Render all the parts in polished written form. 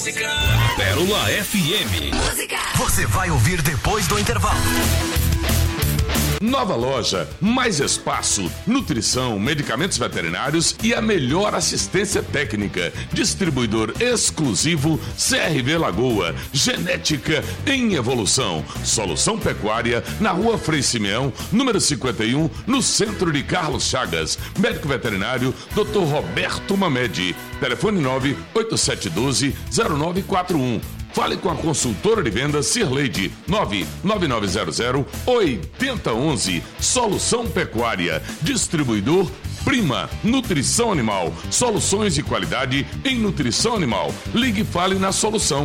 música. Pérola FM. Música. Você vai ouvir depois do intervalo. Nova loja, mais espaço, nutrição, medicamentos veterinários e a melhor assistência técnica. Distribuidor exclusivo CRV Lagoa, genética em evolução. Solução Pecuária na Rua Frei Simeão, número 51, no centro de Carlos Chagas. Médico veterinário Dr. Roberto Mamede. Telefone 98712-0941. Fale com a consultora de vendas Cirleide, 99900-8011. Solução Pecuária. Distribuidor Prima Nutrição Animal. Soluções de qualidade em nutrição animal. Ligue e fale na Solução,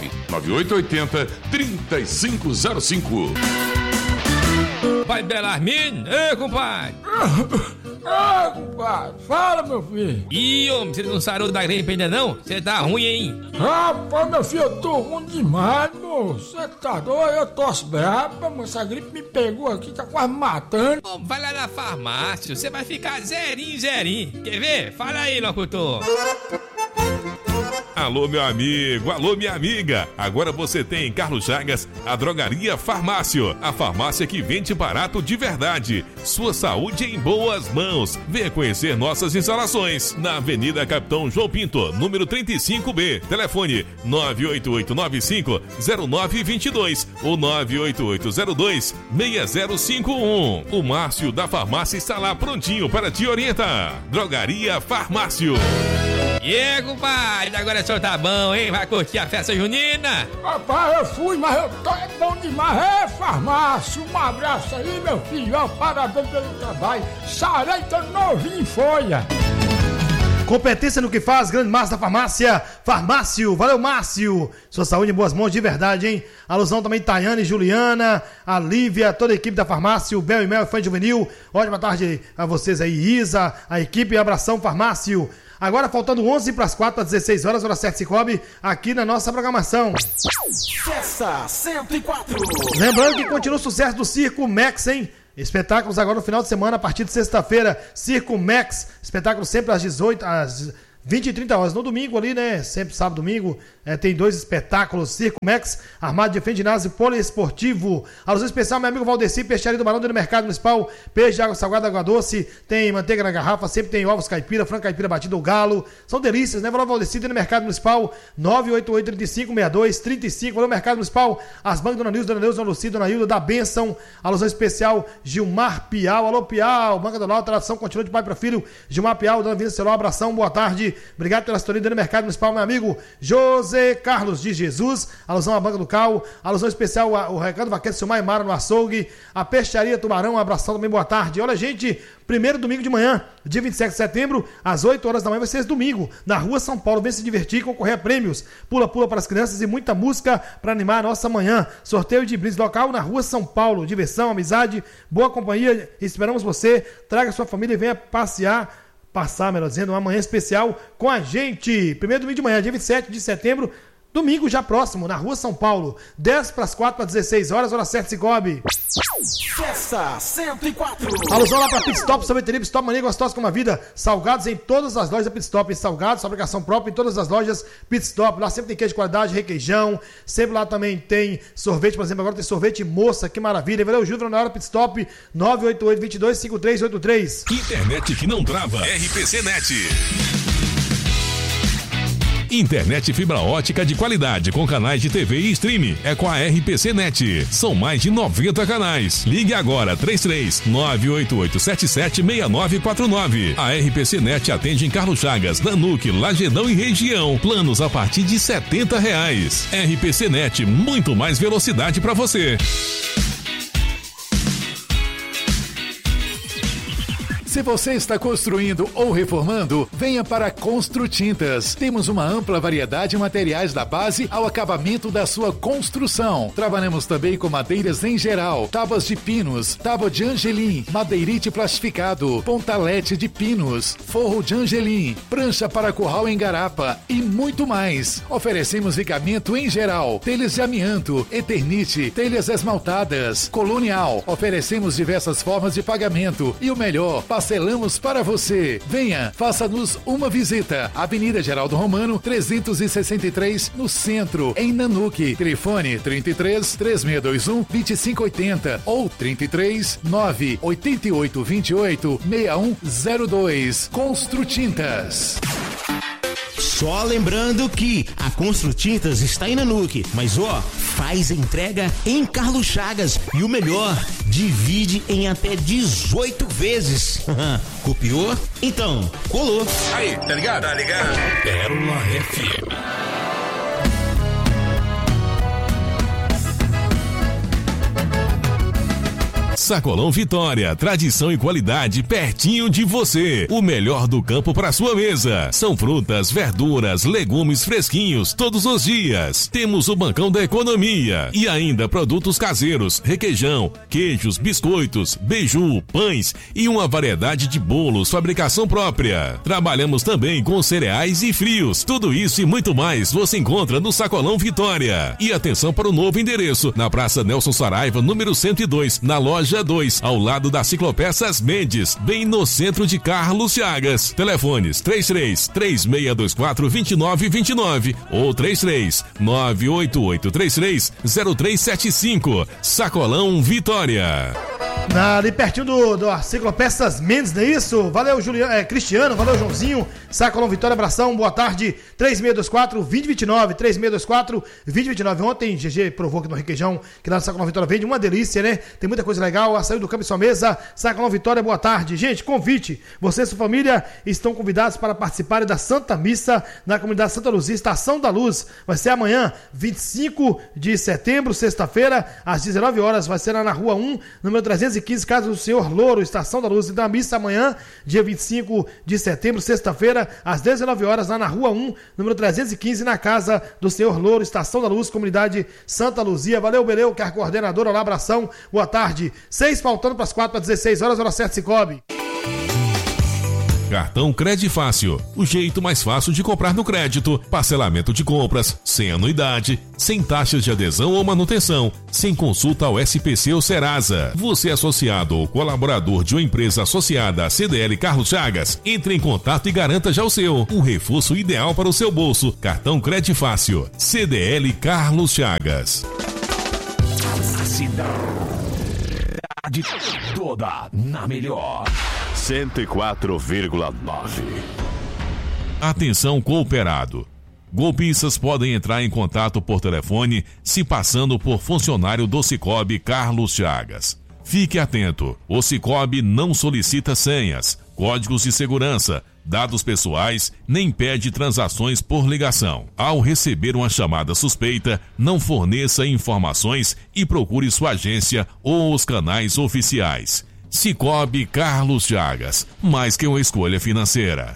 99880-3505. Pai Belarmino, ei, compadre. Compadre, fala, meu filho. Ih, homem, você não sarou da gripe ainda não? Você tá ruim, hein? Rapaz, meu filho, eu tô ruim demais, moço. Você tá doido? Eu tosse braba, moço. Essa gripe me pegou aqui, tá quase matando. Ô, vai lá na farmácia, você vai ficar zerinho. Quer ver? Fala aí, locutor. Alô, meu amigo, alô, minha amiga. Agora você tem em Carlos Chagas a Drogaria Farmácio, a farmácia que vende barato de verdade. Sua saúde em boas mãos. Venha conhecer nossas instalações na Avenida Capitão João Pinto, número 35B. Telefone 98895-0922 ou 98802-6051. O Márcio da farmácia está lá prontinho para te orientar. Drogaria Farmácio. E aí, compadre, agora o senhor tá bom, hein? Vai curtir a festa junina? Rapaz, eu fui, mas eu tô bom demais. É, farmácia, um abraço aí, meu filho. Ó, parabéns pelo trabalho. Sarei, tô novinho em folha. Competência no que faz, grande Márcio da farmácia. Farmácio, valeu, Márcio. Sua saúde em boas mãos de verdade, hein? Alusão também Tayane, Juliana, a Lívia, toda a equipe da farmácia, o Bel e Mel, Fã Juvenil. Ótima tarde a vocês aí, Isa, a equipe, abração, farmácio. Agora faltando 11 para as 4, às 16 horas, hora certa se cobre aqui na nossa programação. Festa 104. Lembrando que continua o sucesso do Circo Max, hein? Espetáculos agora no final de semana, a partir de sexta-feira, Circo Max, espetáculo sempre às 18, às 20 e 30 horas. No domingo ali, né? Sempre sábado, domingo, tem 2 espetáculos. Circo Max, armado de frente ginásio poliesportivo. Alusão especial, meu amigo Valdeci, peixaria do Barão do Mercado Municipal. Peixe de água salgada, água doce. Tem manteiga na garrafa, sempre tem ovos caipira, frango caipira batido ou galo. São delícias, né? Valor Valdeci, no Mercado Municipal, 988-3562-35. Valor Mercado Municipal, as bancas Dona Nilza, Dona Neuza, Dona Lucida, Dona Hilda, da Bênção. Alusão especial, Gilmar Piau. Alô, Piau, Banca do Lau, tradução continua de pai para filho. Gilmar Piau, Dona Vina Celular, abração, boa tarde. Obrigado pela sintonia do Mercado Municipal, meu amigo José Carlos de Jesus. Alusão à Banca do Cal. Alusão especial ao Recado Vaqueiro, Silmar e Mara no açougue. A Peixaria Tubarão, um abração também, boa tarde. Olha, gente, primeiro domingo de manhã, dia 27 de setembro, às 8 horas da manhã, vai ser esse domingo, na Rua São Paulo. Vem se divertir, concorrer a prêmios. Pula-pula para as crianças e muita música para animar a nossa manhã. Sorteio de brindes local na Rua São Paulo. Diversão, amizade, boa companhia. Esperamos você. Traga sua família e venha passar, melhor dizendo, uma manhã especial com a gente. Primeiro domingo de manhã, dia 27 de setembro, domingo já próximo, na Rua São Paulo, 10 para as 4, às 16 horas, hora certa, Cicobi. Festa 104. Alusão lá para Pit Stop, sorveteria Pit Stop, mania gostosa como a vida. Salgados em todas as lojas da Pit Stop. Salgados, fabricação própria em todas as lojas Pit Stop. Lá sempre tem queijo de qualidade, requeijão. Sempre lá também tem sorvete, por exemplo, agora tem sorvete moça, que maravilha. Valeu, Júlio, na hora Pit Stop, 988-22-5383. Internet que não trava. RPC Net. Internet fibra ótica de qualidade com canais de TV e streaming. É com a RPC Net. São mais de 90 canais. Ligue agora, 33-988776949. A RPC Net atende em Carlos Chagas, Nanuque, Lagedão e região. Planos a partir de R$70. RPC Net, muito mais velocidade para você. Se você está construindo ou reformando, venha para Construtintas. Temos uma ampla variedade de materiais da base ao acabamento da sua construção. Trabalhamos também com madeiras em geral, tábuas de pinos, tábua de angelim, madeirite plastificado, pontalete de pinos, forro de angelim, prancha para curral em garapa e muito mais. Oferecemos vigamento em geral, telhas de amianto, eternite, telhas esmaltadas, colonial. Oferecemos diversas formas de pagamento e o melhor, parcelamos para você. Venha, faça-nos uma visita. Avenida Geraldo Romano, 363, no centro, em Nanuque. Telefone 33 3621 2580 ou 33 988 28 6102. Construtintas. Só lembrando que a Construtintas está em Nanuque, mas faz entrega em Carlos Chagas e o melhor, divide em até 18 vezes. Copiou? Então, colou. Aí, tá ligado? Tá ligado? Pérola FM. Sacolão Vitória, tradição e qualidade pertinho de você. O melhor do campo para sua mesa. São frutas, verduras, legumes fresquinhos todos os dias. Temos o bancão da economia e ainda produtos caseiros, requeijão, queijos, biscoitos, beiju, pães e uma variedade de bolos, fabricação própria. Trabalhamos também com cereais e frios. Tudo isso e muito mais você encontra no Sacolão Vitória. E atenção para o novo endereço, na Praça Nelson Saraiva, número 102, na loja 2, ao lado da Ciclopeças Mendes, bem no centro de Carlos Chagas. Telefones 33-3624-2929 ou 33-98833-0375. Sacolão Vitória. Ali pertinho do Ciclopeças Mendes, não é isso? Valeu, Juliano, Cristiano, valeu, Joãozinho. Sacolão Vitória, abração, boa tarde. 3624-2029, 3624-2029. Ontem, GG provou que no requeijão, que lá no Sacolão Vitória vende, uma delícia, né? Tem muita coisa legal, açaí do campo em sua mesa. Sacolão Vitória, boa tarde. Gente, convite, você e sua família estão convidados para participarem da Santa Missa na comunidade Santa Luzia, Estação da Luz. Vai ser amanhã, 25 de setembro, sexta-feira, às 19 horas. Vai ser lá na Rua 1, número 315, Casa do Senhor Louro, Estação da Luz. Então a missa amanhã, dia 25 de setembro, sexta-feira, às 19 horas, lá na Rua 1, número 315, na Casa do Senhor Louro, Estação da Luz, comunidade Santa Luzia. Valeu, Beleu, que é a coordenadora. Olá, abração, boa tarde. 6 faltando para as 4 para 16 horas, hora certa, Cicobi. Cartão Credifácil, o jeito mais fácil de comprar no crédito. Parcelamento de compras, sem anuidade, sem taxas de adesão ou manutenção, sem consulta ao SPC ou Serasa. Você é associado ou colaborador de uma empresa associada à CDL Carlos Chagas, entre em contato e garanta já o seu. Um reforço ideal para o seu bolso. Cartão Credifácil, CDL Carlos Chagas. A cidade toda na melhor. 104,9. Atenção, cooperado. Golpistas podem entrar em contato por telefone se passando por funcionário do Cicobi Carlos Chagas. Fique atento, o Cicobi não solicita senhas, códigos de segurança, dados pessoais, nem pede transações por ligação. Ao receber uma chamada suspeita, não forneça informações e procure sua agência ou os canais oficiais. Cicobi Carlos Chagas, mais que uma escolha financeira.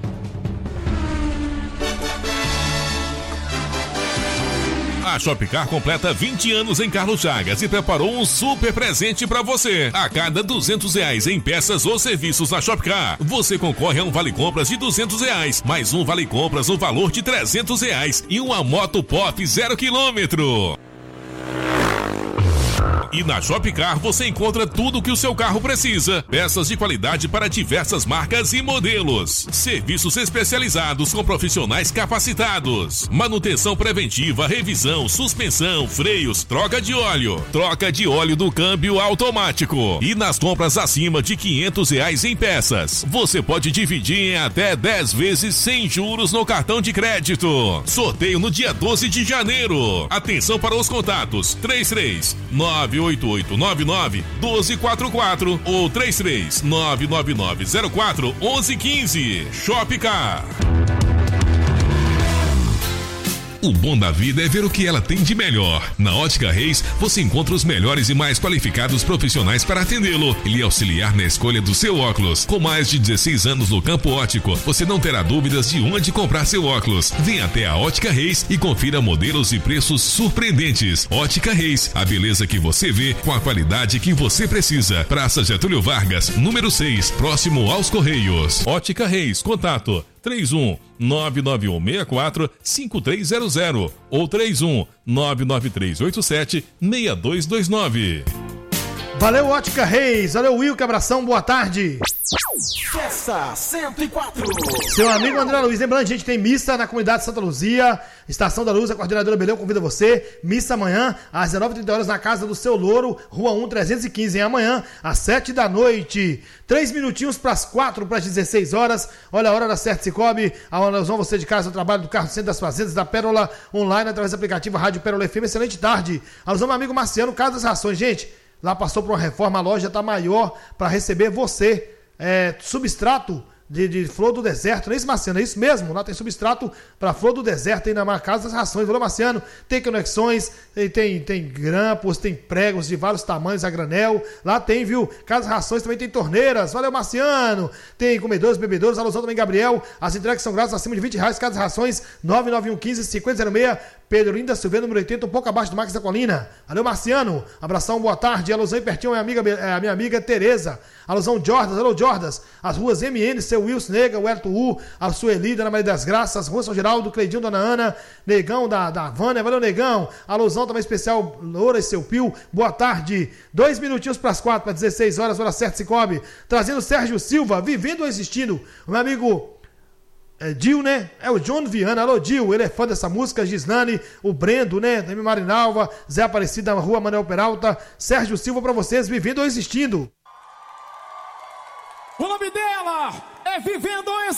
A Shopcar completa 20 anos em Carlos Chagas e preparou um super presente para você. A cada R$200 em peças ou serviços na Shopcar, você concorre a um vale-compras de R$200, mais um vale-compras no valor de R$300 e uma moto pop 0 km. E na Shopcar você encontra tudo o que o seu carro precisa. Peças de qualidade para diversas marcas e modelos. Serviços especializados com profissionais capacitados. Manutenção preventiva, revisão, suspensão, freios, troca de óleo do câmbio automático. E nas compras acima de R$500 em peças, você pode dividir em até 10 vezes sem juros no cartão de crédito. Sorteio no dia 12 de janeiro. Atenção para os contatos: 33-98899-1244 ou 33-99904-1115. Shopcar. O bom da vida é ver o que ela tem de melhor. Na Ótica Reis, você encontra os melhores e mais qualificados profissionais para atendê-lo e lhe auxiliar na escolha do seu óculos. Com mais de 16 anos no campo óptico, você não terá dúvidas de onde comprar seu óculos. Venha até a Ótica Reis e confira modelos e preços surpreendentes. Ótica Reis, a beleza que você vê com a qualidade que você precisa. Praça Getúlio Vargas, número 6, próximo aos Correios. Ótica Reis, contato 31-99164-5300 ou 31-99387-6229. Valeu, Ótica Reis. Valeu, Wilke. Abração, boa tarde. Festa 104. Seu amigo André Luiz. Lembrando, a gente tem missa na comunidade Santa Luzia. Estação da Luz, a coordenadora Beleu convida você. Missa amanhã, às 19h30 na casa do Seu Louro, Rua 1, 315. Em amanhã, às 7 da noite. 3 minutinhos para as 4, para as 16 horas. Olha a hora da Certo Cicobi. Nós vamos você de casa, o trabalho do carro do Centro das Fazendas, da Pérola, online, através do aplicativo Rádio Pérola FM. Excelente tarde. Alusão, meu amigo Marciano, Casa das Rações. Gente, lá passou por uma reforma, a loja está maior para receber você. Substrato de flor do deserto, não é isso, Marciano? É isso mesmo, lá tem substrato para flor do deserto aí na Casa das Rações. Valeu, Marciano. Tem conexões, tem grampos, tem pregos de vários tamanhos a granel. Lá tem, viu? Casa das Rações também tem torneiras. Valeu, Marciano. Tem comedores, bebedores. Alusão também, Gabriel. As entregas são grátis acima de R$20. Casa das Rações, 99115-5006. Pedro Linda Silveira, número 80, um pouco abaixo do Max da Colina. Valeu, Marciano. Abração, boa tarde. Alusão aí pertinho é a minha amiga Tereza. Alusão Jordas. Alô, Jordas. As ruas MN, seu Wilson Nega, o Herto U, a Sueli, Dona Maria das Graças, Rua São Geraldo, Cleidinho, Dona Ana, Negão da Vânia. Valeu, Negão. Alusão também especial, Loura e seu Pio. Boa tarde. 2 minutinhos para as 4, para 16 horas, hora certa, Cicobi. Trazendo Sérgio Silva, vivendo ou existindo. O meu amigo Dil, né? É o John Viana. Alô, Dil, ele é fã dessa música. Gislane, o Brendo, né? Também Marinalva, Zé Aparecida, Rua Manuel Peralta. Sérgio Silva pra vocês, vivendo ou existindo. O nome dela é Vivendo ou Existindo.